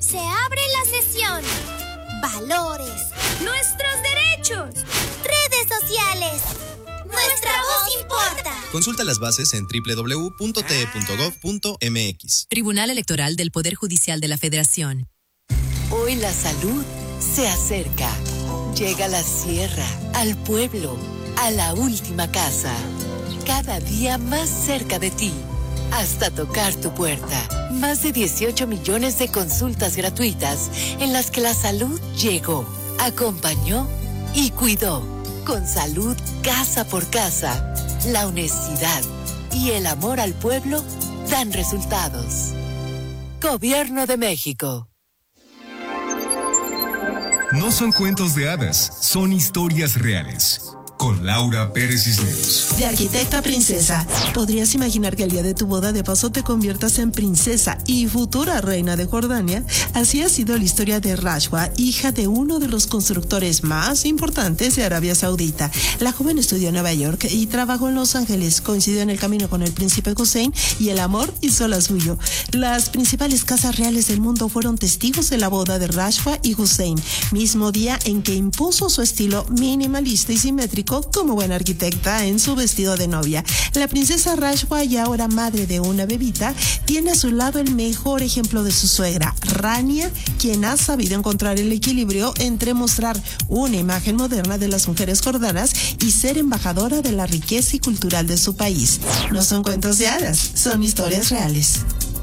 Se abre la sesión. Valores. Nuestros derechos. Redes sociales. Nuestra voz importa. Consulta las bases en www.te.gov.mx. Tribunal Electoral del Poder Judicial de la Federación. Hoy la salud se acerca. Llega a la sierra, al pueblo, a la última casa. Cada día más cerca de ti. Hasta tocar tu puerta. Más de 18 millones de consultas gratuitas en las que la salud llegó, acompañó y cuidó. Con salud casa por casa, la honestidad y el amor al pueblo dan resultados. Gobierno de México. No son cuentos de hadas, son historias reales. Con Laura Pérez Cisneros. De arquitecta a princesa, ¿podrías imaginar que el día de tu boda de paso te conviertas en princesa y futura reina de Jordania? Así ha sido la historia de Rashwa, hija de uno de los constructores más importantes de Arabia Saudita. La joven estudió en Nueva York y trabajó en Los Ángeles. Coincidió en el camino con el príncipe Hussein y el amor hizo la suyo. Las principales casas reales del mundo fueron testigos de la boda de Rashwa y Hussein, mismo día en que impuso su estilo minimalista y simétrico como buena arquitecta en su vestido de novia. La princesa Rashwa, y ahora madre de una bebita, tiene a su lado el mejor ejemplo de su suegra, Rania, quien ha sabido encontrar el equilibrio entre mostrar una imagen moderna de las mujeres jordanas y ser embajadora de la riqueza y cultural de su país. No son cuentos de hadas, son historias reales.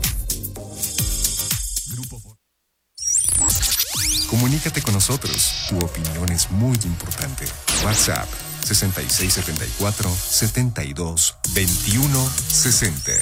Comunícate con nosotros. Tu opinión es muy importante. WhatsApp 6674-722160.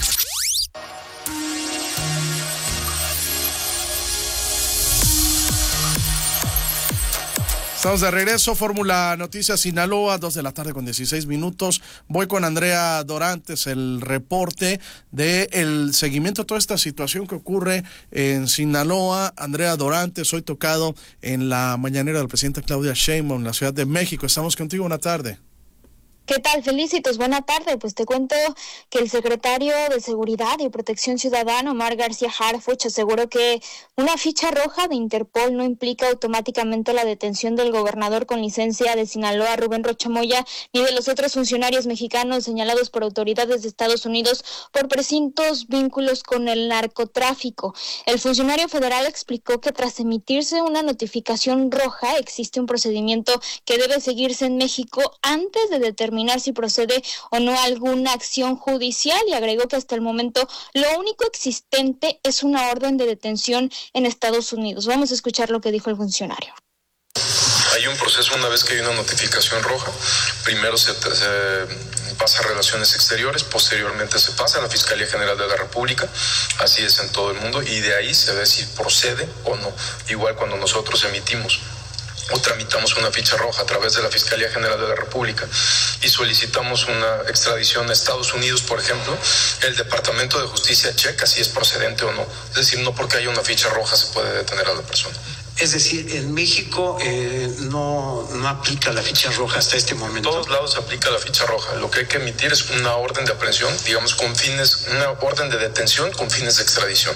Estamos de regreso, Fórmula Noticias Sinaloa, 2:16 p.m. Voy con Andrea Dorantes, el reporte del seguimiento a toda esta situación que ocurre en Sinaloa. Andrea Dorantes, hoy tocado en la mañanera del presidente Claudia Sheinbaum en la Ciudad de México. Estamos contigo, buena tarde. ¿Qué tal? Felicitos, buena tarde. Pues te cuento que el secretario de Seguridad y Protección Ciudadana, Omar García Harfuch, aseguró que una ficha roja de Interpol no implica automáticamente la detención del gobernador con licencia de Sinaloa, Rubén Rocha Moya, ni de los otros funcionarios mexicanos señalados por autoridades de Estados Unidos por presuntos vínculos con el narcotráfico. El funcionario federal explicó que tras emitirse una notificación roja, existe un procedimiento que debe seguirse en México antes de determinar si procede o no alguna acción judicial, y agregó que hasta el momento lo único existente es una orden de detención en Estados Unidos. Vamos a escuchar lo que dijo el funcionario. Hay un proceso una vez que hay una notificación roja. Primero se pasa a Relaciones Exteriores, posteriormente se pasa a la Fiscalía General de la República, así es en todo el mundo, y de ahí se ve si procede o no. Igual cuando nosotros emitimos o tramitamos una ficha roja a través de la Fiscalía General de la República y solicitamos una extradición a Estados Unidos, por ejemplo, el Departamento de Justicia checa si es procedente o no. Es decir, no porque haya una ficha roja se puede detener a la persona. Es decir, en México no aplica la ficha roja hasta este momento. En todos lados se aplica la ficha roja. Lo que hay que emitir es una orden de aprehensión, digamos, una orden de detención con fines de extradición.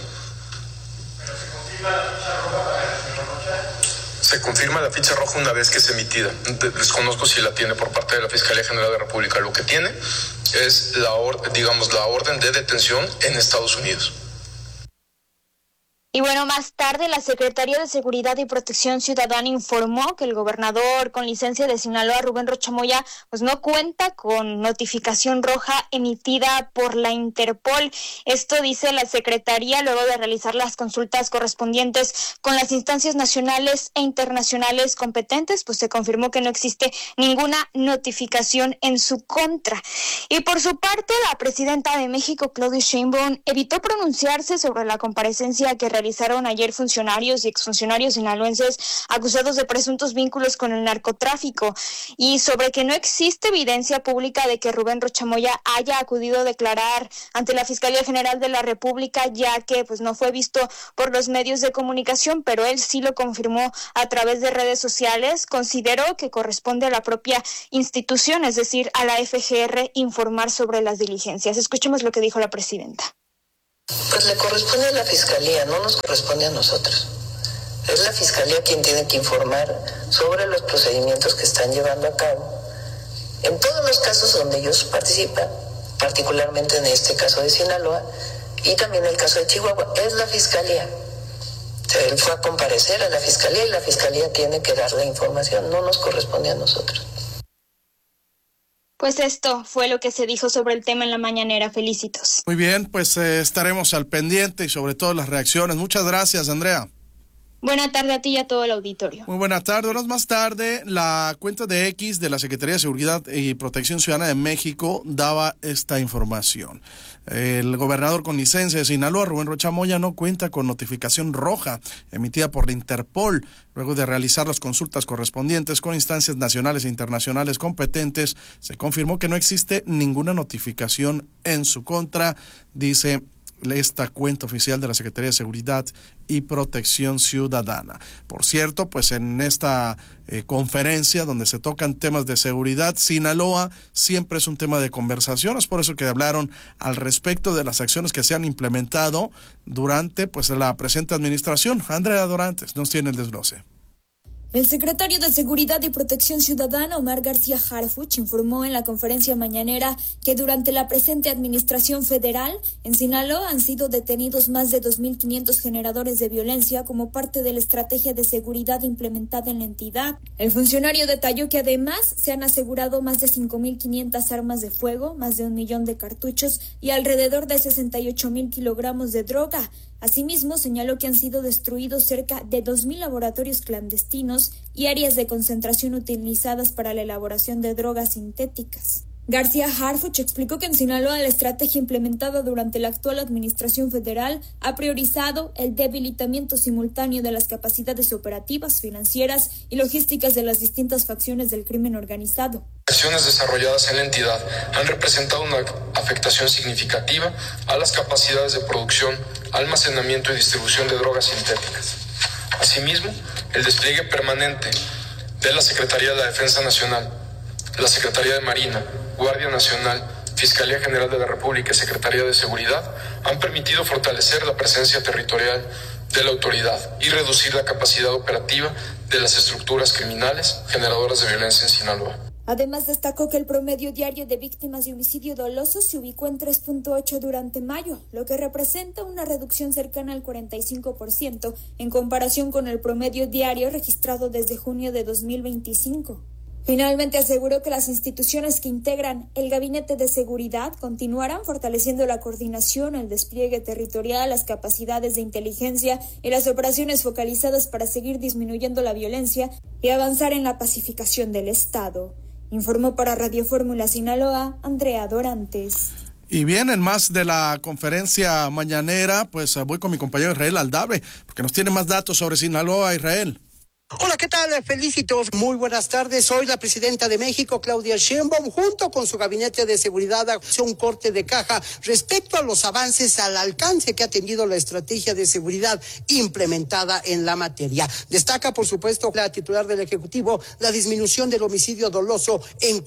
Se confirma la ficha roja una vez que es emitida. Desconozco si la tiene por parte de la Fiscalía General de la República. Lo que tiene es la orden de detención en Estados Unidos. Y bueno, más tarde la Secretaría de Seguridad y Protección Ciudadana informó que el gobernador con licencia de Sinaloa, Rubén Rocha Moya, pues no cuenta con notificación roja emitida por la Interpol. Esto dice la Secretaría luego de realizar las consultas correspondientes con las instancias nacionales e internacionales competentes, pues se confirmó que no existe ninguna notificación en su contra. Y por su parte, la presidenta de México, Claudia Sheinbaum, evitó pronunciarse sobre la comparecencia que realizaron ayer funcionarios y exfuncionarios sinaloenses acusados de presuntos vínculos con el narcotráfico, y sobre que no existe evidencia pública de que Rubén Rocha Moya haya acudido a declarar ante la Fiscalía General de la República, ya que pues no fue visto por los medios de comunicación, pero él sí lo confirmó a través de redes sociales. Consideró que corresponde a la propia institución, es decir, a la FGR, informar sobre las diligencias. Escuchemos lo que dijo la presidenta. Pues le corresponde a la Fiscalía, no nos corresponde a nosotros. Es la Fiscalía quien tiene que informar sobre los procedimientos que están llevando a cabo. En todos los casos donde ellos participan, particularmente en este caso de Sinaloa y también el caso de Chihuahua, es la Fiscalía. O sea, él fue a comparecer a la Fiscalía y la Fiscalía tiene que dar la información, no nos corresponde a nosotros. Pues esto fue lo que se dijo sobre el tema en la mañanera. Felicitos. Muy bien, pues estaremos al pendiente y sobre todo las reacciones. Muchas gracias, Andrea. Buena tarde a ti y a todo el auditorio. Muy buena tarde. Horas más tarde, la cuenta de X de la Secretaría de Seguridad y Protección Ciudadana de México daba esta información. El gobernador con licencia de Sinaloa, Rubén Rocha Moya, no cuenta con notificación roja emitida por la Interpol. Luego de realizar las consultas correspondientes con instancias nacionales e internacionales competentes, se confirmó que no existe ninguna notificación en su contra, dice esta cuenta oficial de la Secretaría de Seguridad y Protección Ciudadana. Por cierto, pues en esta conferencia donde se tocan temas de seguridad, Sinaloa siempre es un tema de conversación. Es por eso que hablaron al respecto de las acciones que se han implementado durante pues la presente administración. Andrea Dorantes nos tiene el desglose. El secretario de Seguridad y Protección Ciudadana, Omar García Harfuch, informó en la conferencia mañanera que durante la presente administración federal, en Sinaloa han sido detenidos más de 2.500 generadores de violencia como parte de la estrategia de seguridad implementada en la entidad. El funcionario detalló que además se han asegurado más de 5.500 armas de fuego, más de 1 millón de cartuchos y alrededor de 68.000 kilogramos de droga. Asimismo, señaló que han sido destruidos cerca de 2.000 laboratorios clandestinos y áreas de concentración utilizadas para la elaboración de drogas sintéticas. García Harfuch explicó que en Sinaloa la estrategia implementada durante la actual administración federal ha priorizado el debilitamiento simultáneo de las capacidades operativas, financieras y logísticas de las distintas facciones del crimen organizado. Acciones desarrolladas en la entidad han representado una afectación significativa a las capacidades de producción, almacenamiento y distribución de drogas sintéticas. Asimismo, el despliegue permanente de la Secretaría de la Defensa Nacional, la Secretaría de Marina, Guardia Nacional, Fiscalía General de la República y Secretaría de Seguridad han permitido fortalecer la presencia territorial de la autoridad y reducir la capacidad operativa de las estructuras criminales generadoras de violencia en Sinaloa. Además, destacó que el promedio diario de víctimas de homicidio doloso se ubicó en 3.8 durante mayo, lo que representa una reducción cercana al 45% en comparación con el promedio diario registrado desde junio de 2025. Finalmente aseguró que las instituciones que integran el Gabinete de Seguridad continuarán fortaleciendo la coordinación, el despliegue territorial, las capacidades de inteligencia y las operaciones focalizadas para seguir disminuyendo la violencia y avanzar en la pacificación del Estado. Informó para Radio Fórmula Sinaloa, Andrea Dorantes. Y bien, en más de la conferencia mañanera, pues voy con mi compañero Israel Aldave, porque nos tiene más datos sobre Sinaloa. Israel. Hola, ¿qué tal? Felicitos. Muy buenas tardes. Hoy la presidenta de México, Claudia Sheinbaum, junto con su gabinete de seguridad, hizo un corte de caja respecto a los avances al alcance que ha tenido la estrategia de seguridad implementada en la materia. Destaca, por supuesto, la titular del Ejecutivo, la disminución del homicidio doloso en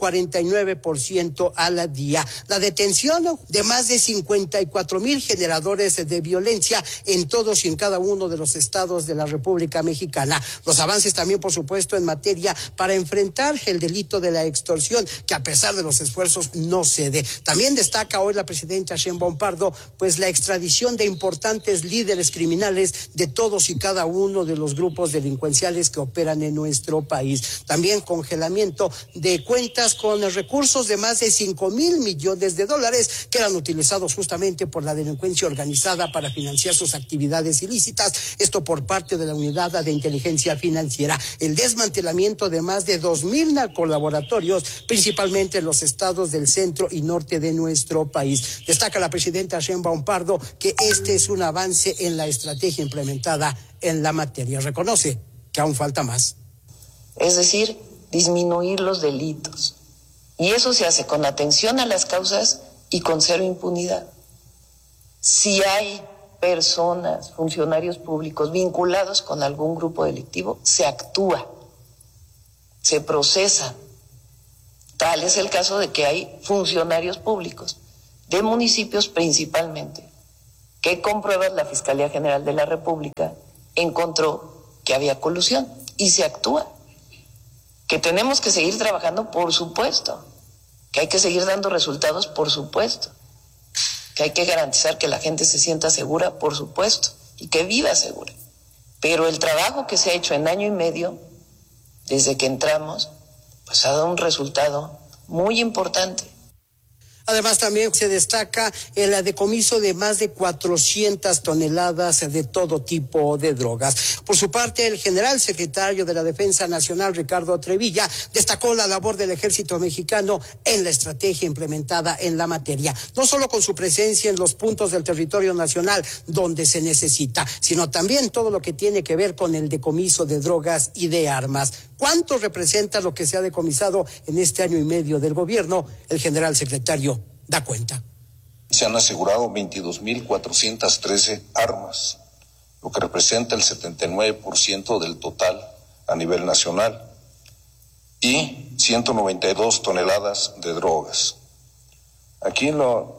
49% al día. La detención de más de 54,000 generadores de violencia en todos y en cada uno de los estados de la República Mexicana. Los avances también, por supuesto, en materia para enfrentar el delito de la extorsión, que a pesar de los esfuerzos no cede. También destaca hoy la presidenta Sheinbaum Pardo, pues la extradición de importantes líderes criminales de todos y cada uno de los grupos delincuenciales que operan en nuestro país. También congelamiento de cuentas con recursos de más de 5,000 millones de dólares que eran utilizados justamente por la delincuencia organizada para financiar sus actividades ilícitas. Esto por parte de la Unidad de Inteligencia Financiera. El desmantelamiento de más de 2,000 narcolaboratorios, principalmente en los estados del centro y norte de nuestro país. Destaca la presidenta Sheinbaum Pardo que este es un avance en la estrategia implementada en la materia. Reconoce que aún falta más. Es decir, disminuir los delitos. Y eso se hace con atención a las causas y con cero impunidad. Si hay personas, funcionarios públicos vinculados con algún grupo delictivo, se actúa, se procesa. Tal es el caso de que hay funcionarios públicos, de municipios principalmente, que con pruebas la Fiscalía General de la República encontró que había colusión y se actúa. Que tenemos que seguir trabajando, por supuesto. Que hay que seguir dando resultados, por supuesto. Que hay que garantizar que la gente se sienta segura, por supuesto, y que viva segura. Pero el trabajo que se ha hecho en año y medio, desde que entramos, pues ha dado un resultado muy importante. Además, también se destaca el decomiso de más de 400 toneladas de todo tipo de drogas. Por su parte, el general secretario de la Defensa Nacional, Ricardo Trevilla, destacó la labor del Ejército Mexicano en la estrategia implementada en la materia, no solo con su presencia en los puntos del territorio nacional donde se necesita, sino también todo lo que tiene que ver con el decomiso de drogas y de armas. ¿Cuánto representa lo que se ha decomisado en este año y medio del gobierno? El general secretario da cuenta. Se han asegurado 22.413 armas, lo que representa el 79% del total a nivel nacional, y 192 toneladas de drogas. Aquí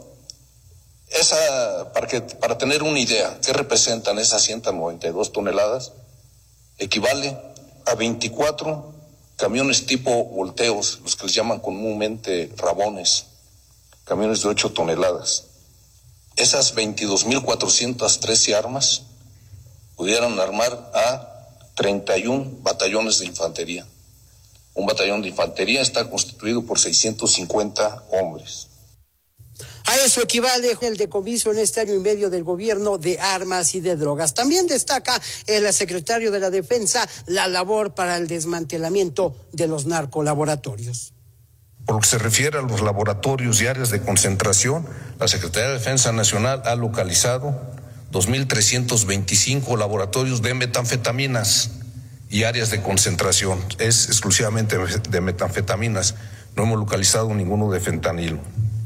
para tener una idea, ¿qué representan esas 192 toneladas? Equivale a 24 camiones tipo volteos, los que les llaman comúnmente rabones, camiones de 8 toneladas. Esas 22.413 armas pudieran armar a 31 batallones de infantería. Un batallón de infantería está constituido por 650 hombres. A eso equivale el decomiso en este año y medio del gobierno de armas y de drogas. También destaca el secretario de la Defensa la labor para el desmantelamiento de los narcolaboratorios. Por lo que se refiere a los laboratorios y áreas de concentración, la Secretaría de Defensa Nacional ha localizado 2.325 laboratorios de metanfetaminas y áreas de concentración. Es exclusivamente de metanfetaminas. No hemos localizado ninguno de fentanilo.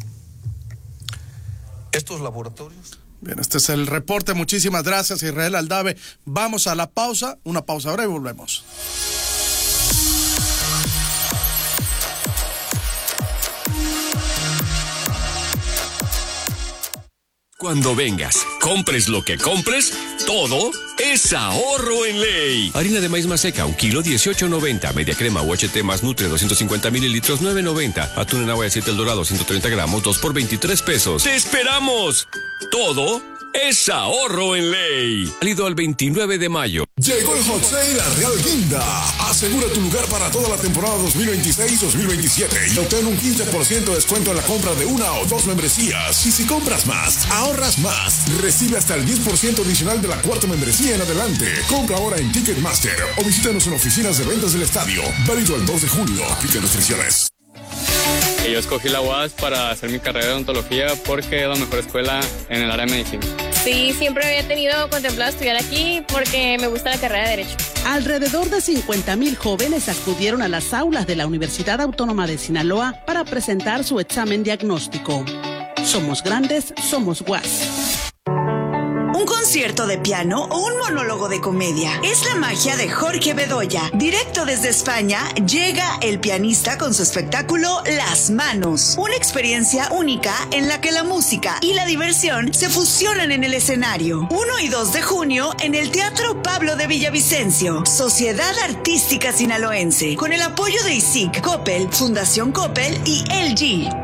Estos laboratorios. Bien, este es el reporte. Muchísimas gracias, Israel Aldave. Vamos a la pausa, una pausa breve y volvemos. Cuando vengas, compres lo que compres, todo es ahorro en ley. Harina de maíz maseca, 1 kilo, 18.90. Media crema UHT más Nutre, 250 mililitros, 9.90. Atún en agua de aceite El Dorado, 130 gramos, 2 por 23 pesos. ¡Te esperamos! Todo es ahorro en ley. Válido al 29 de mayo. Llegó el Hot Sale a Real Guinda. Asegura tu lugar para toda la temporada 2026-2027 y obtén un 15% de descuento en la compra de 1 o 2 membresías. Y si compras más, ahorras más. Recibe hasta el 10% adicional de la 4ª membresía en adelante. Compra ahora en Ticketmaster o visítanos en oficinas de ventas del estadio. Válido el 2 de julio. Aplica restricciones. Yo escogí la UAS para hacer mi carrera de odontología porque es la mejor escuela en el área de medicina. Sí, siempre había tenido contemplado estudiar aquí porque me gusta la carrera de Derecho. Alrededor de 50,000 jóvenes acudieron a las aulas de la Universidad Autónoma de Sinaloa para presentar su examen diagnóstico. Somos grandes, somos UAS. Un concierto de piano o un monólogo de comedia. Es la magia de Jorge Bedoya. Directo desde España, llega el pianista con su espectáculo Las Manos. Una experiencia única en la que la música y la diversión se fusionan en el escenario. 1 y 2 de junio en el Teatro Pablo de Villavicencio. Sociedad Artística Sinaloense. Con el apoyo de ISIC, Coppel, Fundación Coppel y LG.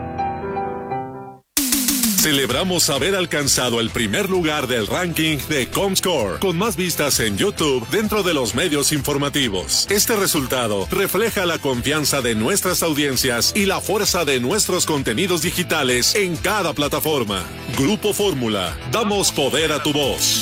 Celebramos haber alcanzado el primer lugar del ranking de Comscore, con más vistas en YouTube dentro de los medios informativos. Este resultado refleja la confianza de nuestras audiencias y la fuerza de nuestros contenidos digitales en cada plataforma. Grupo Fórmula, damos poder a tu voz.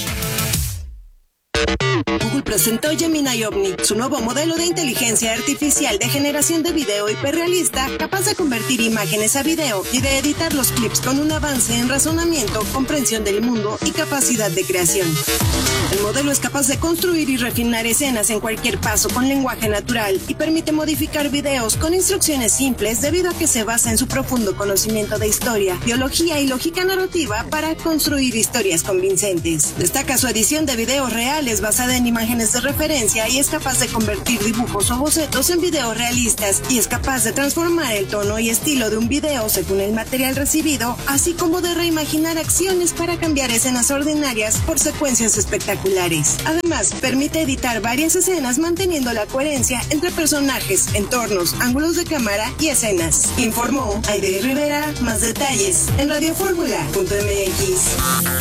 Google presentó Gemini Omni, su nuevo modelo de inteligencia artificial de generación de video hiperrealista, capaz de convertir imágenes a video y de editar los clips con un avance en razonamiento, comprensión del mundo y capacidad de creación. El modelo es capaz de construir y refinar escenas en cualquier paso con lenguaje natural y permite modificar videos con instrucciones simples debido a que se basa en su profundo conocimiento de historia, biología y lógica narrativa para construir historias convincentes. Destaca su edición de videos reales basada en imágenes imágenes de referencia y es capaz de convertir dibujos o bocetos en videos realistas y es capaz de transformar el tono y estilo de un video según el material recibido, así como de reimaginar acciones para cambiar escenas ordinarias por secuencias espectaculares. Además, permite editar varias escenas manteniendo la coherencia entre personajes, entornos, ángulos de cámara y escenas. Informó Aide Rivera. Más detalles en radioformula.mx.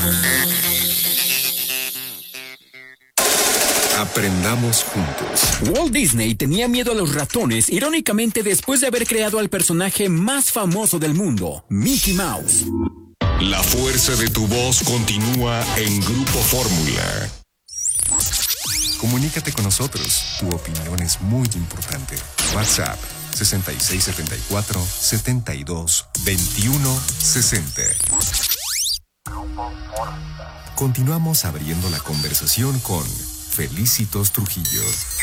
Aprendamos juntos. Walt Disney tenía miedo a los ratones, irónicamente después de haber creado al personaje más famoso del mundo, Mickey Mouse. La fuerza de tu voz continúa en Grupo Fórmula. Comunícate con nosotros. Tu opinión es muy importante. WhatsApp 6674-722160. Continuamos abriendo la conversación con Felicitos Trujillo.